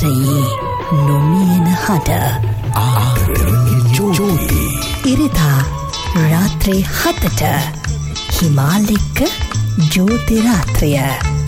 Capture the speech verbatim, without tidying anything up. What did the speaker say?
රටේ නොමියෙන හඬ ආදරණීය ජෝති ඉරිදා රාත්‍රී හතට හිමාලෙක්ක ජෝති රාත්‍රිය